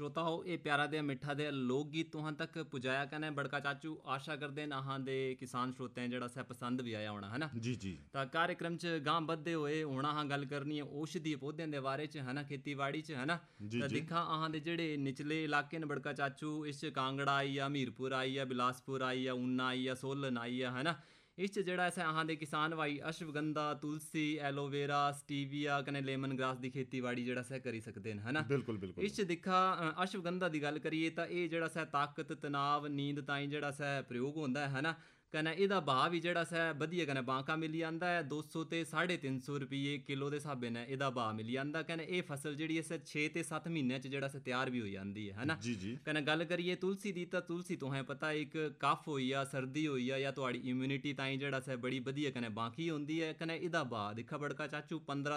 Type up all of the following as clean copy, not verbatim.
श्रोता हो ये प्यारा दे मिठा दे लोक गीत तुहां तक पुजाया कने बड़का चाचू आशा करदे न अहां दे किसान श्रोते जेड़ा सा पसंद भी आया होना है ना जी जी। तो कार्यक्रम च गां बधदे होए हुण अहां गल करनी है औषधीय पौधे दे बारे च है ना खेतीबाड़ी च है ना जी तो जी। दिखा अहां दे जेड़े निचले इलाके न बड़का चाचू इस च कांगड़ा आई या मीरपुर आई या बिलासपुर आई या ऊना आई या सोलन आई है ना इस जेड़ा ऐसा अहां दे किसान भाई अश्वगंधा तुलसी एलोवेरा स्टीविया कने लेमन ग्रास दी खेतीबाड़ी जेड़ा सा करी सकदे न है ना बिल्कुल बिल्कुल। इस दिखा अश्वगंधा दी गल करिए तो ये जेड़ा सा ताकत तनाव नींद ताई जेड़ा सा प्रयोग होंदा है ना कने इहदा भाव भी जेड़ा सा वधिया कने बांका मिली जांदा है 200 ते 350 रुपये किलो दे हिसाबे ने इहदा भाव मिली जांदा कने ये फसल जेड़ी है 6 ते 7 महीने च जेड़ा सा तैयार भी हो जांदी है ना जी जी। कने गल करिए तुलसी दी तो तुलसी तुहें पता एक कफ होई या सर्दी होई या तुहाड़ी इम्यूनिटी ताई जेड़ा सा बड़ी वधिया कने बांकी होंदी है कने इहदा भाव दिखा बड़का चाचू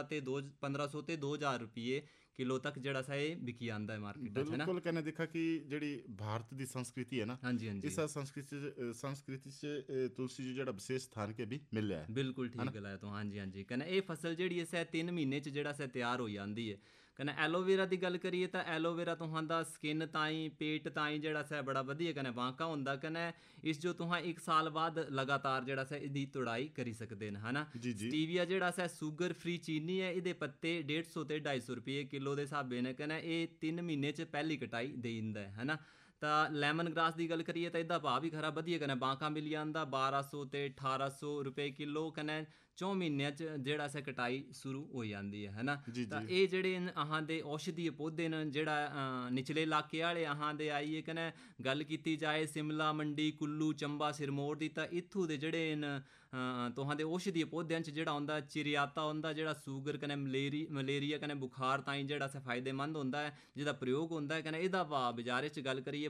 1500 ते 2000 रुपये किलो तक जेड़ा सा ये बिकी आंदा है मार्केट है ना बिल्कुल कहने देखा कि जेड़ी भारत दी संस्कृति है ना हाँ जी इस संस्कृति से तुलसी जी जेड़ा विशेष स्थान के भी मिलया है बिल्कुल ठीक गलाया तो हाँ जी कने ये फसल जेड़ी है 3 महीने च जेड़ा सा तैयार हो जाती है कने एलोवेरा की गल करिए तो एलोवेरा तुहां स्किन ताई पेट ताई जेड़ा सा बड़ा वधिया कने बांका होंदा कने इस जो तुहां 1 साल बाद लगातार जेड़ा सा इसदी तुड़ाई करी सकदे न है ना स्टीविया जेड़ा सा शुगर फ्री चीनी है इहदे पत्ते 150 ते 250 रुपये किलो दे हिसाबे ने कने ये 3 महीने च पहली कटाई दे दिंदा है ना तो लैमन ग्रास की गल करिए तो इसका भाव भी खरा वधिया कने बांका मिल जाता 1200 ते 1800 रुपये किलो कने 4 महीनों च जेड़ा सा कटाई शुरू हो जाती है ना तो ये जेड़े अहां दे औषधीय पौधे न जेड़ा निचले इलाके वाले अहां दे आइए कने गल की जाए शिमला मंडी कुल्लू चंबा सिरमौर की तो इत्थू दे जेड़े न तुहां दे औषधीय पौधे च जेड़ा होंदा चिरियाता होंदा जेड़ा शुगर कने मलेरिया कने बुखार ताई जेड़ा सा फायदेमंद होंदा है जिहदा प्रयोग होंदा है कने इहदा भाव बाजारे च गल करिए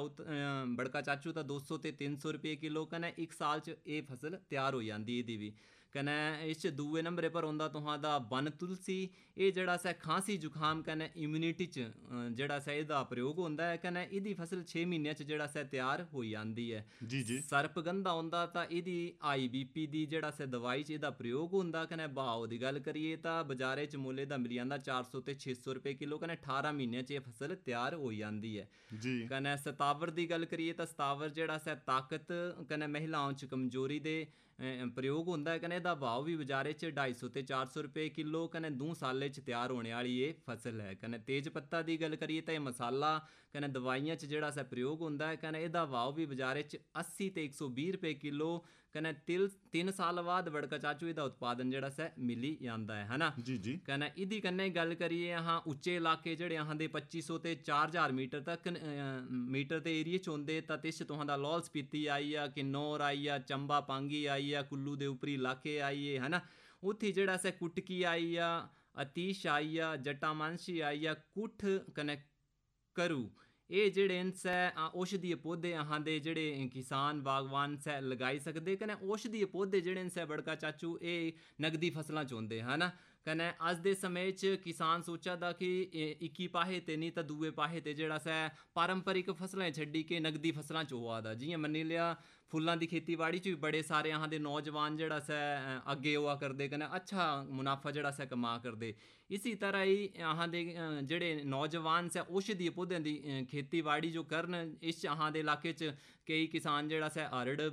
बड़का चाचू तो 200 ते 300 रुपये किलो कने 1 साल च ये फसल तैयार हो जाती है भी कने इस दूए नंबरे पर होंदा तुहां दा बन तुलसी ये जेड़ा सा खांसी जुखाम कने इम्यूनिटी च जेड़ा सा इहदा प्रयोग होंदा है कने इहदी फसल 6 महीने च जेड़ा सा तैयार हो जाती है जी जी। सर्पगंधा होंदा तां इहदी IBP दी जेड़ा सा दवाई च इहदा प्रयोग होंदा कने भाव दी गल करिए तां बाजारे च मुल्ल इहदा मिल जांदा 400 ते 600 रुपये किलो कने 18 महीने च ये फसल तैयार हो जाती है जी कने सतावर की गल करिए तो सतावर जेड़ा सा ताकत कने महिलाओं च कमजोरी दे प्रयोग होंदा है कने इहदा भाव भी बाजारे च 250 ते 400 रुपये किलो कने 2 साले च तैयार होने वाली ये फसल है कने तेज पत्ता की गल करिए तो मसाला कने दवाइयां च जेड़ा सा प्रयोग होंदा है कने इहदा भाव भी बाजारे च 80 ते 120 रुपये किलो कने 3 साल बाद बड़का चाचू इहदा उत्पादन जेड़ा सा मिली जांदा है ना जी जी। कने इहदी कन्नै गल करिए अहां उच्चे इलाके जेड़े अहां दे 2500 ते 4000 मीटर तक मीटर दे एरिए च होंदे तां तिस तुहां दा लाहौल स्पीति आई या किन्नौर आई या चंबा पांगी आई या कुल्लू दे उपरी इलाके आइए है ना उत्थे जेड़ा सा कुटकी आई या अतीश आई या जटामांशी आई या कुठ कने करू ये जेड़े से औषधीय पौधे अहां दे जेड़े किसान बागवान से लगाई सकदे कने औषधीय पौधे जेड़े से बड़का चाचू ये नगदी फसलां च होंदे है ना कने अज दे समय च किसान सोचा दा कि 21 पाहे ते नहीं तो दूए पाहे ते जेड़ा सा पारंपरिक फसलें छड्डी के नगदी फसलां च होआ दा जियां मन्नी लिया फुल्लां दी खेतीबाड़ी च भी बड़े सारे अहां दे नौजवान जेड़ा सा अग्गे होआ करदे कने अच्छा मुनाफा जेड़ा सा कमा करदे इसी तरह ही अहां दे जेड़े नौजवान से औषधीय पौधें दी खेतीबाड़ी जो करन इस अहां दे इलाके च कई किसान जेड़ा सा अरड़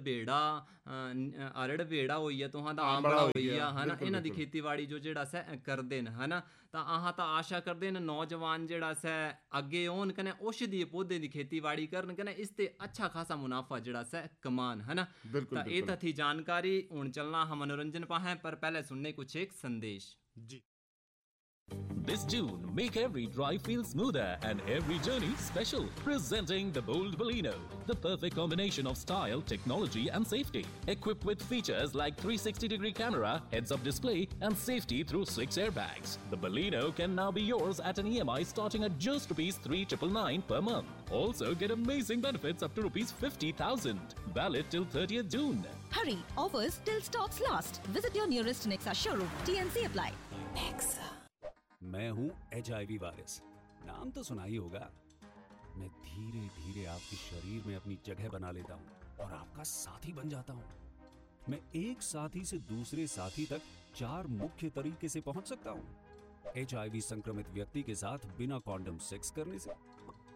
बेड़ा होइया तुहां दा आंबड़ा होइया है ना इन्हां दी खेतीबाड़ी जो जेड़ा सा करदे न है ना तां अहां तां आशा करदे न नौजवान जेड़ा सा अग्गे होन कने औषधीय पौधे दी खेतीबाड़ी करन कने इस ते अच्छा खासा मुनाफा जेड़ा सा कमान है ना तां ये थी जानकारी हुण चलना हम मनोरंजन पाहें पर पहले सुनने कुछ एक संदेश जी। This June, make every drive feel smoother and every journey special. Presenting the bold Baleno, the perfect combination of style, technology and safety. Equipped with features like 360-degree camera, heads-up display and safety through 6 airbags. The Baleno can now be yours at an EMI starting at just ₹3,999 per month. Also get amazing benefits up to ₹50,000. Valid till 30th June. Hurry, offers till stocks last. Visit your nearest Nexa showroom. TNC apply. Nexa. मैं हूं HIV virus, नाम तो सुना ही होगा। मैं धीरे धीरे आपके शरीर में अपनी जगह बना लेता हूं और आपका साथी बन जाता हूं। मैं एक साथी से दूसरे साथी तक 4 मुख्य तरीके से पहुंच सकता हूं। HIV संक्रमित व्यक्ति के साथ बिना कॉन्डम सेक्स करने से,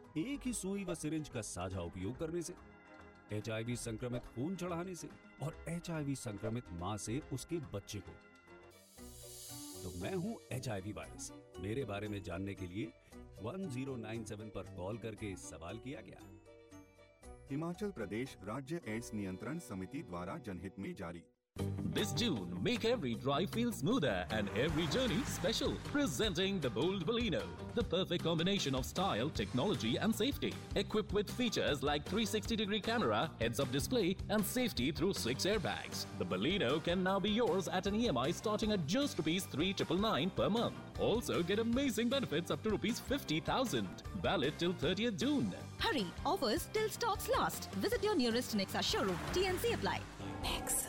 एक ही सुई व सिरिंज का साझा उपयोग करने से, HIV संक्रमित खून चढ़ाने से और HIV संक्रमित मां से उसके बच्चे को। तो मैं हूं HIV वायरस। मेरे बारे में जानने के लिए 1097 पर कॉल करके सवाल किया गया। हिमाचल प्रदेश राज्य एड्स नियंत्रण समिति द्वारा जनहित में जारी। This June, make every drive feel smoother and every journey special. Presenting the Bold Baleno, the perfect combination of style, technology and safety. Equipped with features like 360-degree camera, heads-up display and safety through 6 airbags. The Baleno can now be yours at an EMI starting at just ₹3,999 per month. Also get amazing benefits up to ₹50,000. Valid till 30th June. Hurry, offers till stocks last. Visit your nearest Nexa showroom. TNC apply. Nexa.